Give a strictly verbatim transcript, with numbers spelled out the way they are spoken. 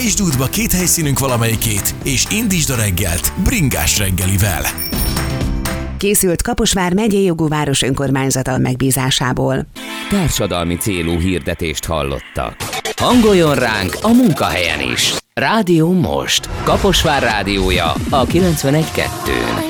Nyisd útba két helyszínünk valamelyikét, és indítsd a reggelt Bringás reggelivel. Készült Kaposvár megyei jogú város önkormányzata megbízásából. Társadalmi célú hirdetést hallottak. Hangoljon ránk a munkahelyen is. Rádió Most. Kaposvár rádiója a kilencvenegy kettő.